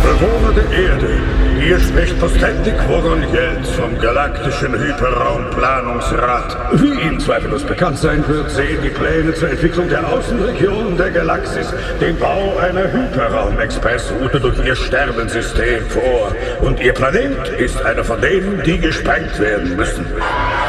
Bewohner der Erde, hier spricht Postendek Woron Yeltz vom Galaktischen Hyperraumplanungsrat. Wie Ihnen zweifellos bekannt sein wird, sehen die Pläne zur Entwicklung der Außenregionen der Galaxis den Bau einer Hyperraum-Expressroute durch Ihr Sternensystem vor. Und Ihr Planet ist einer von denen, die gesprengt werden müssen.